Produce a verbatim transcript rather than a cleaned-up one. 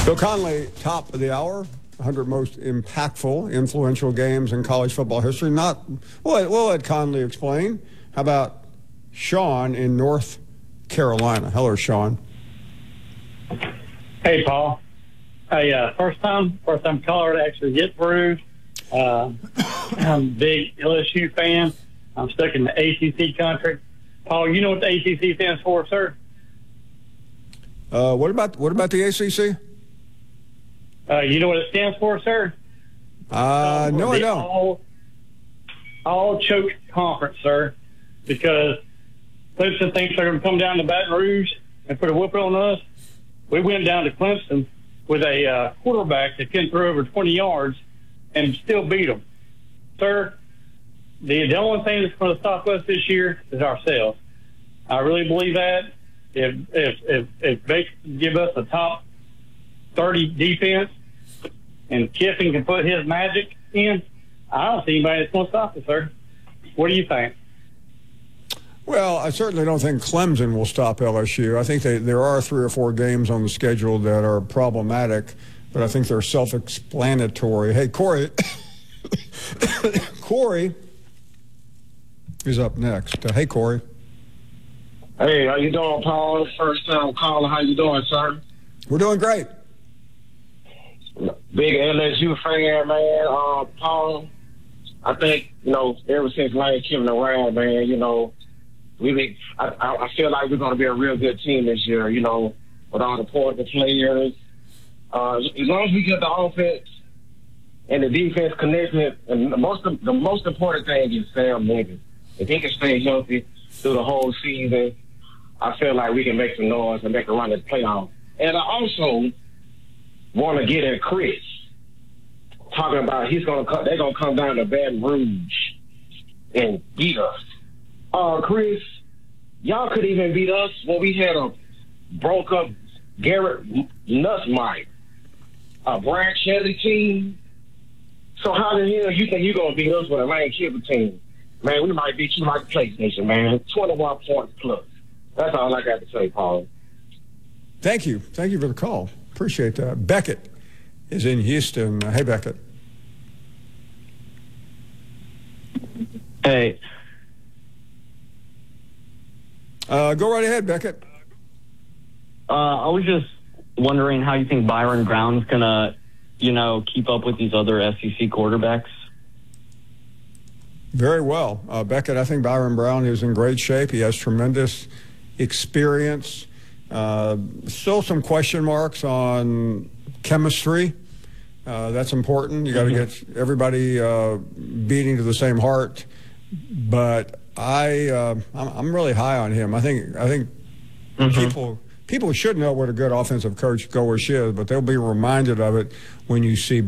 Bill Connelly, top of the hour, one hundred most impactful, influential games in college football history. Not, we'll, we'll let Connelly explain. How about Sean in North Carolina? Hello, Sean. Hey, Paul. Hey, uh, first time, first time caller to actually get through. Uh, I'm a big L S U fan. I'm stuck in the A C C country. Paul, you know what the A C C stands for, sir? Uh, what about what about the A C C? Uh, you know what it stands for, sir? Uh, no, I don't. All, all choke conference, sir, because Clemson thinks they're going to come down to Baton Rouge and put a whoop on us. We went down to Clemson with a uh, quarterback that can throw over twenty yards and still beat them. Sir, the, the only thing that's going to stop us this year is ourselves. I really believe that. If if if, if they give us a top thirty defense and Kiffin can put his magic in, I don't see anybody that's going to stop us, sir. What do you think? Well, I certainly don't think Clemson will stop L S U. I think they, there are three or four games on the schedule that are problematic, but I think they're self-explanatory. Hey, Corey, Corey is up next. Uh, hey, Corey. Hey, how you doing, Paul? First time calling. How you doing, sir? We're doing great. Big L S U fan, man. Uh, Paul, I think, you know, ever since Lane Kiffin around, man, you know, we be, I, I feel like we're going to be a real good team this year, you know, with all the portable players. Uh, as long as we get the offense and the defense connected, and the most, the most important thing is Sam Lincoln. If he can stay healthy through the whole season, I feel like we can make some noise and make a run at the playoff. And I also want to get at Chris, talking about he's going to come, they're going to come down to Baton Rouge and beat us. Uh, Chris, y'all could even beat us when we had a broke up Garrett Nussmeier, a Brad Shelley team. So how the hell you think you're going to beat us with a Lane Kiffin team? Man, we might beat you like PlayStation, man. twenty-one points plus. That's all I got to say, Paul. Thank you. Thank you for the call. Appreciate that. Beckett is in Houston. Uh, hey, Beckett. Hey. Uh, go right ahead, Beckett. Uh, I was just wondering how you think Byron Brown's going to, you know, keep up with these other S E C quarterbacks. Very well. Uh, Beckett, I think Byron Brown is in great shape. He has tremendous experience. Uh, still some question marks on chemistry. Uh, that's important. You got to mm-hmm. get everybody uh, beating to the same heart. But I, uh, I'm, I'm really high on him. I think I think mm-hmm. people people should know what a good offensive coach Goers is, but they'll be reminded of it when you see